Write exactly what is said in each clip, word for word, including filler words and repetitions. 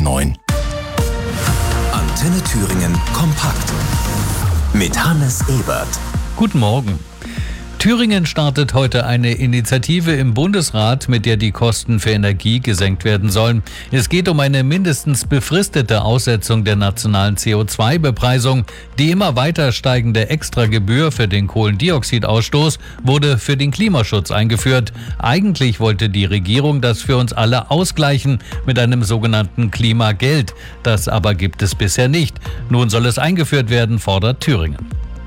neun. Antenne Thüringen kompakt mit Hannes Ebert. Guten Morgen. Thüringen startet heute eine Initiative im Bundesrat, mit der die Kosten für Energie gesenkt werden sollen. Es geht um eine mindestens befristete Aussetzung der nationalen C O zwei Bepreisung. Die immer weiter steigende Extragebühr für den Kohlendioxidausstoß wurde für den Klimaschutz eingeführt. Eigentlich wollte die Regierung das für uns alle ausgleichen mit einem sogenannten Klimageld. Das aber gibt es bisher nicht. Nun soll es eingeführt werden, fordert Thüringen.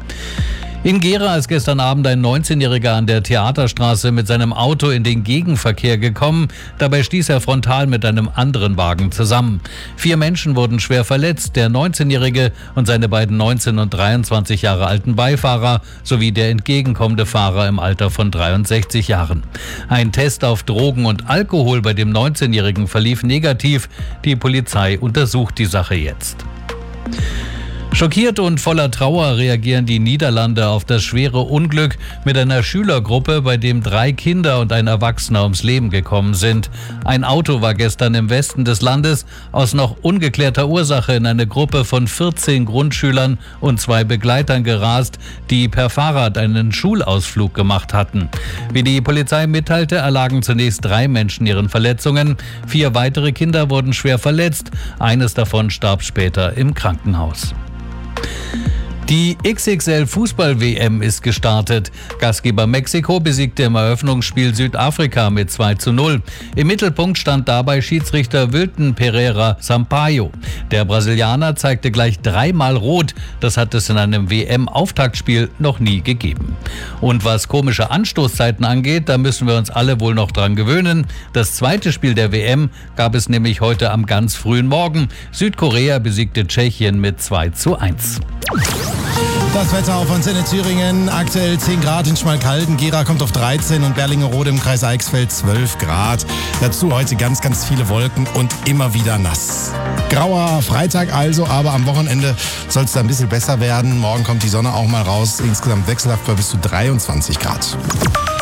In Gera ist gestern Abend ein neunzehnjähriger an der Theaterstraße mit seinem Auto in den Gegenverkehr gekommen. Dabei stieß er frontal mit einem anderen Wagen zusammen. Vier Menschen wurden schwer verletzt, der neunzehnjährige und seine beiden neunzehn und dreiundzwanzig Jahre alten Beifahrer sowie der entgegenkommende Fahrer im Alter von dreiundsechzig Jahren. Ein Test auf Drogen und Alkohol bei dem neunzehnjährigen verlief negativ. Die Polizei untersucht die Sache jetzt. Schockiert und voller Trauer reagieren die Niederlande auf das schwere Unglück mit einer Schülergruppe, bei dem drei Kinder und ein Erwachsener ums Leben gekommen sind. Ein Auto war gestern im Westen des Landes aus noch ungeklärter Ursache in eine Gruppe von vierzehn Grundschülern und zwei Begleitern gerast, die per Fahrrad einen Schulausflug gemacht hatten. Wie die Polizei mitteilte, erlagen zunächst drei Menschen ihren Verletzungen. Vier weitere Kinder wurden schwer verletzt. Eines davon starb später im Krankenhaus. Die X X L-Fußball-W M ist gestartet. Gastgeber Mexiko besiegte im Eröffnungsspiel Südafrika mit zwei zu null. Im Mittelpunkt stand dabei Schiedsrichter Wilton Pereira Sampaio. Der Brasilianer zeigte gleich dreimal rot. Das hat es in einem W M-Auftaktspiel noch nie gegeben. Und was komische Anstoßzeiten angeht, da müssen wir uns alle wohl noch dran gewöhnen. Das zweite Spiel der W M gab es nämlich heute am ganz frühen Morgen. Südkorea besiegte Tschechien mit zwei zu eins. Das Wetter auf Antenne Thüringen, aktuell zehn Grad in Schmalkalden, Gera kommt auf dreizehn und Berlingerode im Kreis Eichsfeld zwölf Grad. Dazu heute ganz, ganz viele Wolken und immer wieder nass. Grauer Freitag also, aber am Wochenende soll es da ein bisschen besser werden. Morgen kommt die Sonne auch mal raus, insgesamt wechselhaft bei bis zu dreiundzwanzig Grad.